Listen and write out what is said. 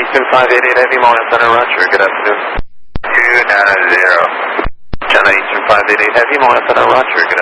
Eastern 588 Heavy, Moana Center, Roger. Good afternoon. 290. China Eastern 588 Heavy, Moana Center, Roger. Good